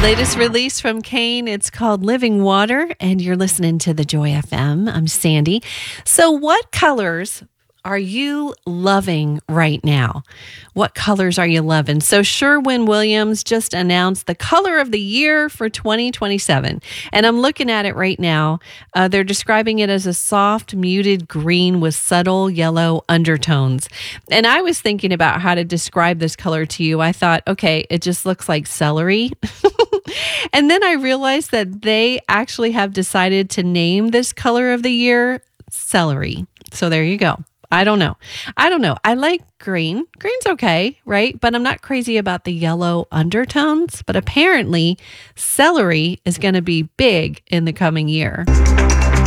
Latest release from Kane. It's called Living Water, and you're listening to the Joy FM. I'm Sandy. So, what colors are you loving right now? What colors are you loving? So Sherwin-Williams just announced the color of the year for 2027. And I'm looking at it right now. They're describing it as a soft, muted green with subtle yellow undertones. And I was thinking about how to describe this color to you. I thought, okay, it just looks like celery. And then I realized that they actually have decided to name this color of the year celery. So there you go. I don't know. I like green. Green's okay, right? But I'm not crazy about the yellow undertones. But apparently, celery is going to be big in the coming year.